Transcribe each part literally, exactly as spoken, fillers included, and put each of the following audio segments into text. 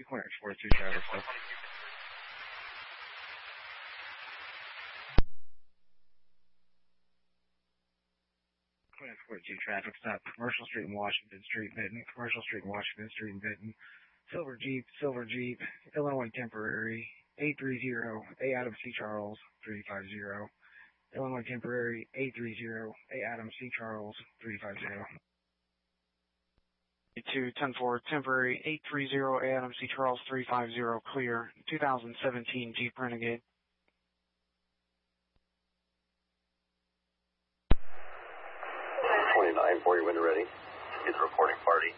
Clearance forty-two traffic stop. Clearance forty-two traffic stop. Commercial Street and Washington Street, Benton. Commercial Street and Washington Street in Benton. Silver Jeep, Silver Jeep, Illinois Temporary, eight three zero, A Adam C. Charles, three five zero. Illinois Temporary, eight three zero, A Adam C. Charles, three five zero. To ten four, Temporary, eight three zero, A Adam C. Charles, three five zero, clear, two thousand seventeen Jeep Renegade. twenty-nine, for you when you're ready. Get the reporting party.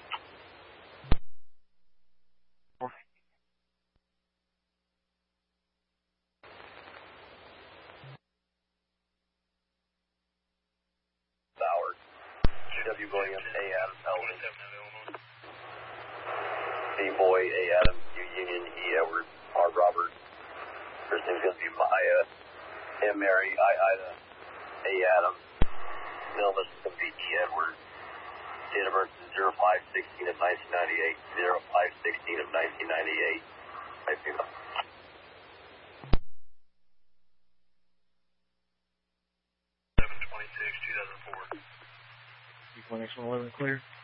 Howard. G W Williams, A Adam, Elvin. B Boy, A Adam, U Union, E Edward, R Robert. First name's going to be Maya. M Mary, I Ida, A Adam. Milvis is going to be E Edward. Date of birth is zero five sixteen of nineteen ninety-eight. zero five sixteen of nineteen ninety-eight. I see them. One X one eleven clear.